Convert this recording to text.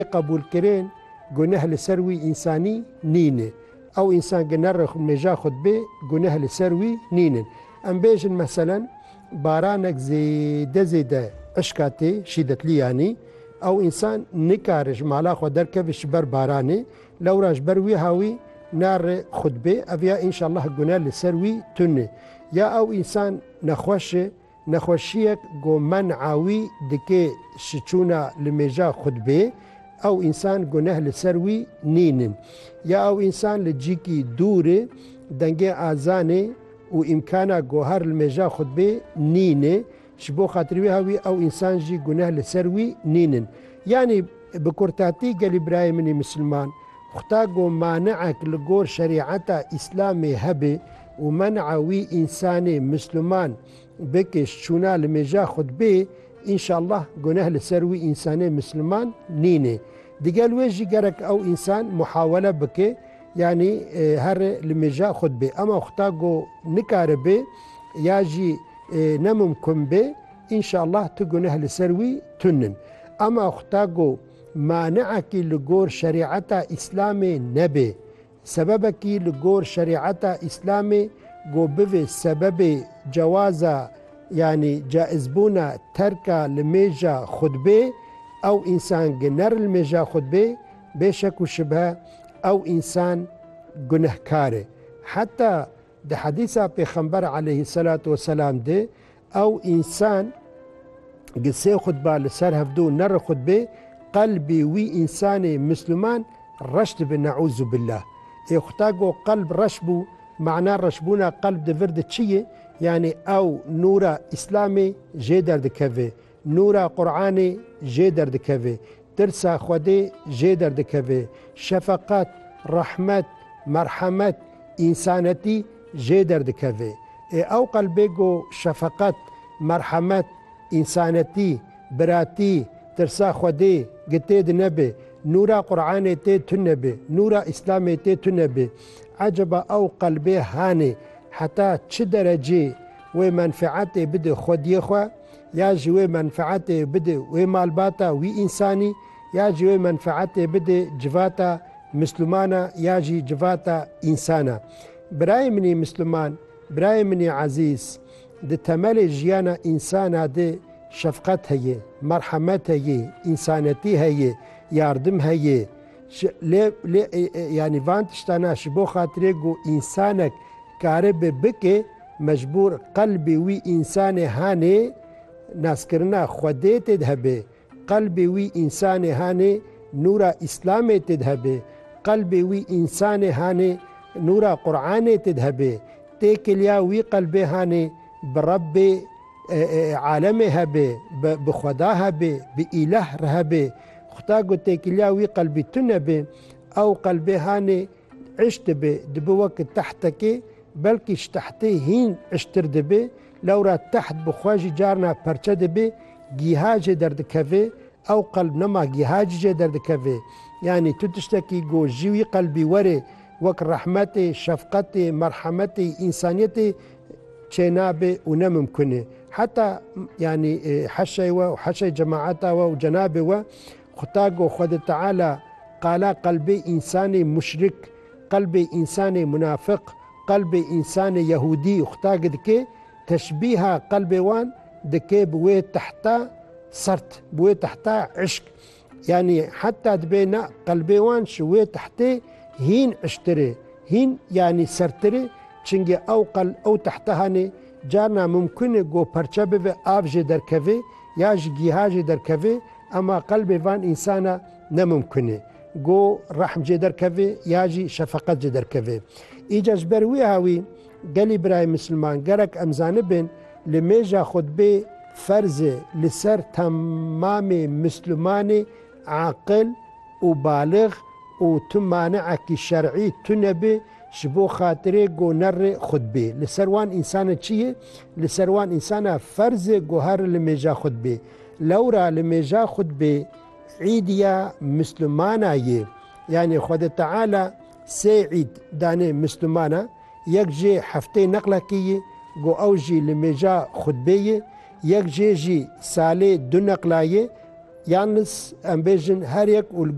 قبول کرین گناه لسر وی انسانی نینه او انسان گنر مجا خود به گناه لسر وی نینن ام بیجن مثلا بارانک زیده اشکاتی شیدتلی یعنی او انسان نکارش مالا خود درکوش بر بارانه لوراش بر وی هاوی نار خود به اویا انشالله گناه لسر وی تنه یا او انسان نخوشیک گو منعاوی دکه شچونا لمجا خود به او انسان گناه لسر وی نینن یا او انسان لجیکی دوره دنگه آزانه و امکانا گوهر المجا خود به نینه شبو خاطروی هاوی او انسان جی گناه لسر وی نینن یعنی بکرتاتی گلی برای منی مسلمان خطا گو مانعک لگور شریعتا اسلامی هبه و منعوی انسان مسلمان بکش چونا لمجا خود به انشاءالله گناه لسر وی انسان مسلمان نینه دیگه ویجی گرک او انسان محاوله بکه یعنی هر لمجا خود به اما خطا گو نکاره به یا جی نممکن به انشاءالله تو گناه لسر وی تنن اما خطا گو مانعکی لگور شریعتا اسلامی نبه سببکی لگور شریعتا اسلامی گو بوی سبب جوازا يعني جائز بونا تركا لميجا خطبه او انسان جنر الميجا خطبه بشك وشبهه او انسان گنهكاره حتى ده حديثة پیغمبر عليه الصلاة والسلام ده او انسان قصي خطبه لسر هفدو نر خطبه قلبي وي انسان مسلمان رشد بنعوذ بالله اختاقو قلب رشبو معناه رشبونا قلب دفرد تشيه يعني او نورا اسلامي جيدر دكفي نورا قرآني جيدر دكفي ترسا خودي جيدر دكفي شفقات رحمت مرحمت انسانتي جيدر دكفي او قلبيگو شفقات مرحمت انسانتي براتي ترسا خودي قتيد نبي نورا قرآني تي تنبي نورا اسلامي تي تنبي عجب او قلبي هاني حتى چه درجه و منفعت بده خودی خو یا جوی منفعت بده و مالباتا و انسانی یا جوی منفعت بده جواتا مسلمانا یا جی جواتا انسانا برای منی مسلمان برای منی عزیز ده تمل جیانا انسانا ده شفقت هیه مرحمت هیه انسانتی هیه یاردم هیه يعني وانتشتانا شبو خاطره گو انسانك کاره بکه مجبور قلبي وي انسان هاني ناس کرنا خوده تدهبه قلبي وي انسان هاني نورا اسلام تدهبه قلبي وي انسان هاني نورا قرآن تدهبه تيكليا وي قلبي هاني برب عالمه هبه بخدا هبه بإله رهبه خطاقو تيكليا وي قلبي تنبه او قلبي هاني عشت به دبو وقت تحتكي بلکه تحته هین اشتر دبه لورا تحت بخواجی جارنا پرچه دبه گیهاج درد کفه او قلب نما گیهاج درد کفه یعنی تو تشتکی گو جیوی قلبی وره وک رحمت شفقت مرحمت انسانیت چنابه و نممکنه حتی یعنی حشی و حشی جماعتا و جنابه و خطاگو خود تعالی قالا قلبی انسان مشرک قلبی انسان منافق قلب انسان يهودي اختاق دكي تشبيه قلب وان دكي بوي تحتا صرت بوي تحتا عشق يعني حتى دبينا قلبي وان شوي تحتي هين اشتري هين يعني سرتري چنگي او قل او تحتا هاني جانا ممكن گو پرچه بي آفجي در كفي ياج گيهاجي در كفي اما قلب وان انسانا نممكنه گو رحم جي در كفي ياجي شفقت جي در كفي ایجاز بروی هاوی گلی برای مسلمان گرک امزانه بین لمیجا خود به فرض لسر تمام مسلمان عاقل و بالغ و تو مانعکی شرعی تو نبی شبو خاطره گو نر خود به لسر وان انسان چیه؟ لسر وان انسان فرض گوهر لمیجا خود به لورا لمیجا خود به عیدیا مسلمان آیه یعنی خود تعالی سه عید دانه مسلمانه یک جه هفته نقله کیه گو او جی لمیجا خطبه یک جه جی ساله دو نقله یانس ام بیجن هر یک